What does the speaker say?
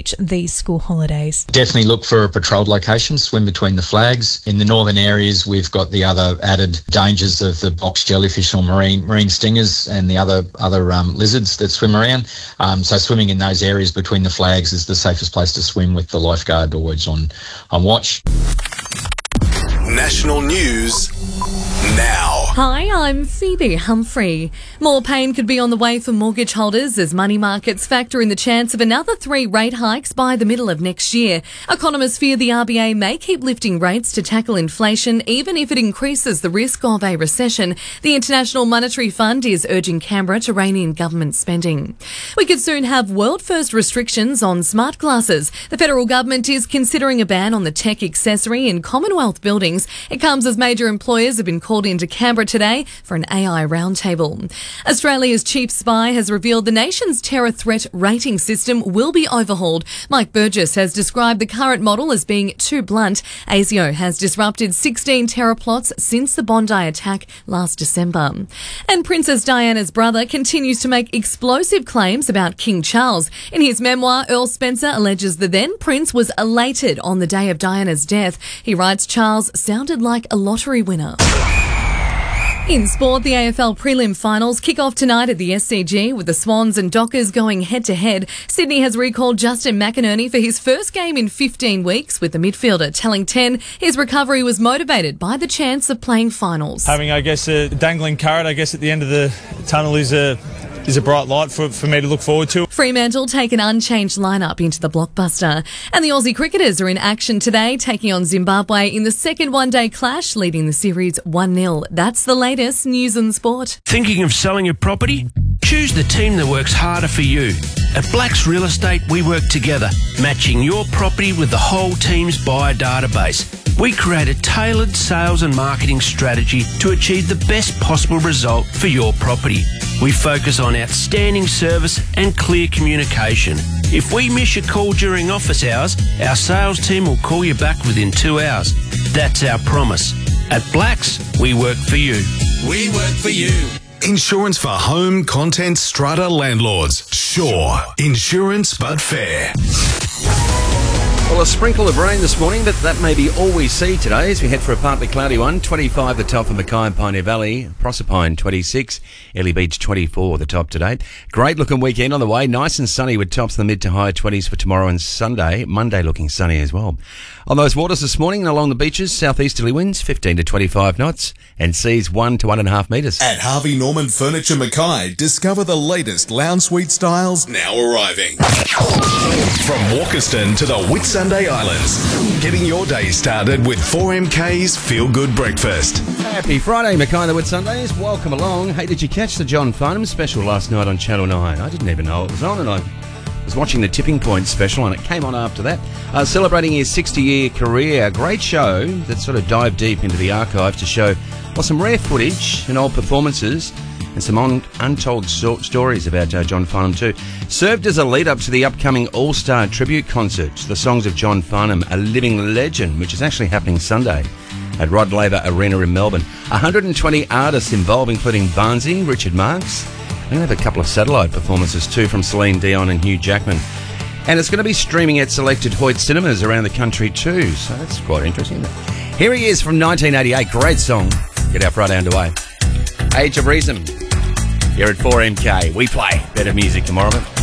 approach these school holidays. Definitely look for a patrolled location, swim between the flags. In the northern areas, we've got the other added dangers of the box jellyfish or marine stingers and the other lizards that swim around. So swimming in those areas between the flags is the safest place to swim, with the lifeguard always on watch. National news now. Hi, I'm Phoebe Humphrey. More pain could be on the way for mortgage holders as money markets factor in the chance of another 3 rate hikes by the middle of next year. Economists fear the RBA may keep lifting rates to tackle inflation, even if it increases the risk of a recession. The International Monetary Fund is urging Canberra to rein in government spending. We could soon have world-first restrictions on smart glasses. The federal government is considering a ban on the tech accessory in Commonwealth buildings. It comes as major employers have been called into Canberra today for an AI roundtable. Australia's chief spy has revealed the nation's terror threat rating system will be overhauled. Mike Burgess has described the current model as being too blunt. ASIO has disrupted 16 terror plots since the Bondi attack last December. And Princess Diana's brother continues to make explosive claims about King Charles. In his memoir, Earl Spencer alleges the then prince was elated on the day of Diana's death. He writes Charles sounded like a lottery winner. In sport, the AFL prelim finals kick off tonight at the SCG with the Swans and Dockers going head-to-head. Sydney has recalled Justin McInerney for his first game in 15 weeks, with the midfielder telling 10 his recovery was motivated by the chance of playing finals. Having, a dangling carrot, at the end of the tunnel is a bright light for me to look forward to. Fremantle take an unchanged lineup into the blockbuster. And the Aussie cricketers are in action today, taking on Zimbabwe in the second one-day clash, leading the series 1-0. That's the latest news and sport. Thinking of selling a property? Choose the team that works harder for you. At Blacks Real Estate, we work together, matching your property with the whole team's buyer database. We create a tailored sales and marketing strategy to achieve the best possible result for your property. We focus on outstanding service and clear communication. If we miss your call during office hours, our sales team will call you back within 2 hours. That's our promise. At Blacks, we work for you. We work for you. Insurance for home, content, strata landlords. Sure. Insurance but fair. Well, a sprinkle of rain this morning, but that may be all we see today as we head for a partly cloudy one. 25 the top for Mackay and Pioneer Valley, Proserpine 26, Ellie Beach 24 the top today. Great looking weekend on the way, nice and sunny with tops in the mid to high 20s for tomorrow and Sunday. Monday looking sunny as well. On those waters this morning and along the beaches, southeasterly winds 15 to 25 knots and seas 1 to 1.5 metres. At Harvey Norman Furniture Mackay, discover the latest lounge suite styles now arriving. From Walkerston to the Whitsunday Islands, getting your day started with 4MK's Feel Good Breakfast. Happy Friday, Mackay the Whitsundays. Welcome along. Hey, did you catch the John Farnham special last night on Channel 9? I didn't even know it was on, and I was watching the Tipping Point special, and it came on after that. Celebrating his 60-year career. A great show that sort of dived deep into the archive to show some rare footage and old performances and some untold stories about John Farnham too. Served as a lead-up to the upcoming All-Star Tribute Concert, The Songs of John Farnham, a living legend, which is actually happening Sunday at Rod Laver Arena in Melbourne. 120 artists involved, including Barnsey, Richard Marx. We're going to have a couple of satellite performances too from Celine Dion and Hugh Jackman. And it's going to be streaming at selected Hoyt cinemas around the country too, so that's quite interesting. Here he is from 1988, great song. Get our Friday underway. Age of Reason. Here at 4MK, we play better music tomorrow.